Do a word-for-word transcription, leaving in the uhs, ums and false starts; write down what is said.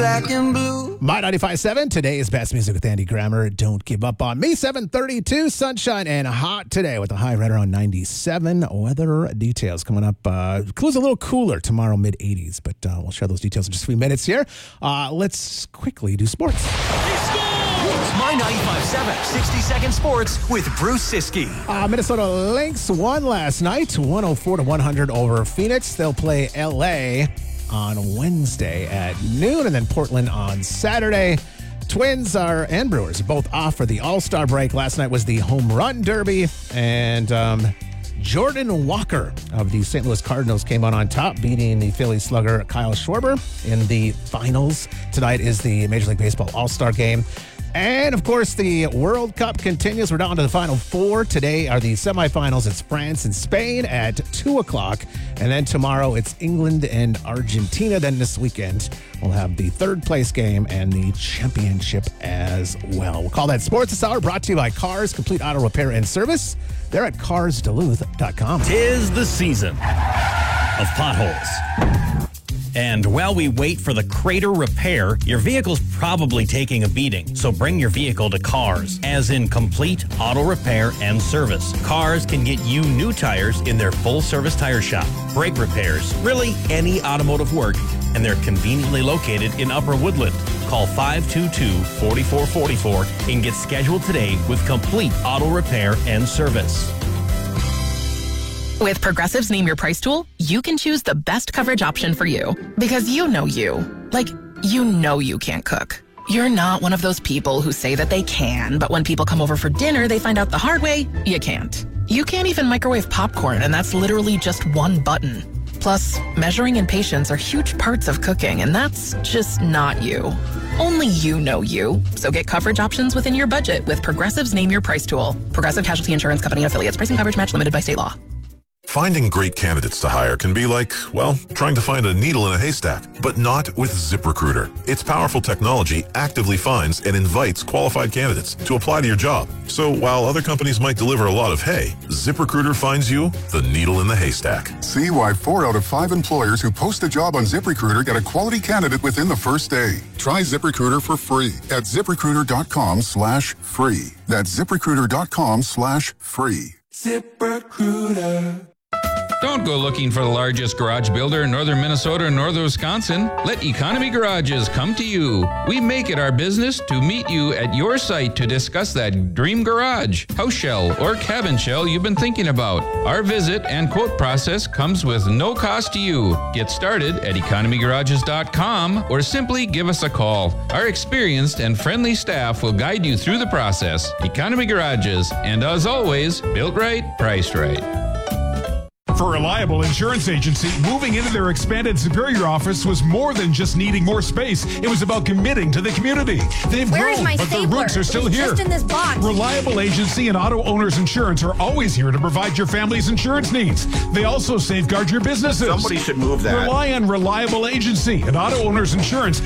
black and blue. My ninety-five point seven, today's best music with Andy Grammer. Don't give up on me. seven thirty-two, sunshine and hot today with a high right around ninety-seven. Weather details coming up. Uh, cools a little cooler tomorrow, mid eighties, but uh, we'll share those details in just a few minutes here. Uh, let's quickly do sports. It's My ninety-five point seven, sixty-second Sports with Bruce Siskey. Uh, Minnesota Lynx won last night, one oh four to one hundred over Phoenix. They'll play L A on Wednesday at noon, and then Portland on Saturday. Twins are and Brewers are both off for the All-Star break. Last night was the Home Run Derby, and um, Jordan Walker of the Saint Louis Cardinals came out on top, beating the Philly slugger Kyle Schwarber in the finals. Tonight is the Major League Baseball All-Star game. And, of course, the World Cup continues. We're down to the Final Four. Today are the semifinals. It's France and Spain at two o'clock. And then tomorrow it's England and Argentina. Then this weekend we'll have the third place game and the championship as well. We'll call that Sports This Hour, brought to you by Cars, Complete Auto Repair and Service. They're at cars duluth dot com. Tis the season of potholes. And while we wait for the crater repair, your vehicle's probably taking a beating. So bring your vehicle to Cars, as in Complete Auto Repair and Service. Cars can get you new tires in their full-service tire shop, brake repairs, really any automotive work, and they're conveniently located in Upper Woodland. Call five two two, four four four four and get scheduled today with Complete Auto Repair and Service. With Progressive's Name Your Price tool, you can choose the best coverage option for you. Because you know you. Like, you know you can't cook. You're not one of those people who say that they can, but when people come over for dinner, they find out the hard way, you can't. You can't even microwave popcorn, and that's literally just one button. Plus, measuring and patience are huge parts of cooking, and that's just not you. Only you know you. So get coverage options within your budget with Progressive's Name Your Price tool. Progressive Casualty Insurance Company and Affiliates. Pricing coverage match limited by state law. Finding great candidates to hire can be like, well, trying to find a needle in a haystack, but not with ZipRecruiter. Its powerful technology actively finds and invites qualified candidates to apply to your job. So while other companies might deliver a lot of hay, ZipRecruiter finds you the needle in the haystack. See why four out of five employers who post a job on ZipRecruiter get a quality candidate within the first day. Try ZipRecruiter for free at ZipRecruiter.com slash free. That's ZipRecruiter.com slash free. ZipRecruiter. Don't go looking for the largest garage builder in northern Minnesota or northern Wisconsin. Let Economy Garages come to you. We make it our business to meet you at your site to discuss that dream garage, house shell, or cabin shell you've been thinking about. Our visit and quote process comes with no cost to you. Get started at economy garages dot com or simply give us a call. Our experienced and friendly staff will guide you through the process. Economy Garages, and as always, built right, priced right. For Reliable Insurance Agency, moving into their expanded Superior office was more than just needing more space. It was about committing to the community. They've Where's grown, my but stapler? their roots are still It's here. just in this box. Reliable Agency and Auto Owners Insurance are always here to provide your family's insurance needs. They also safeguard your businesses. Somebody should move that. Rely on Reliable Agency and Auto Owners Insurance